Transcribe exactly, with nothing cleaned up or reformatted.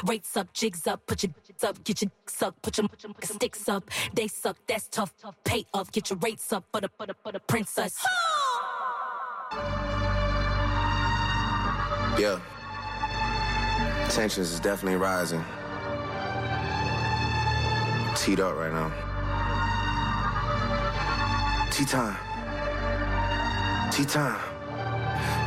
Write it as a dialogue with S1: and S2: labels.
S1: Rates up, jigs up, put your jigs up, get your dicks up, put your, put your sticks up. They suck, that's tough, tough. Pay up, get your rates up for the, for the, for the princess.
S2: Yeah. Tensions is definitely rising. Teed up right now. Tea time. Tea time.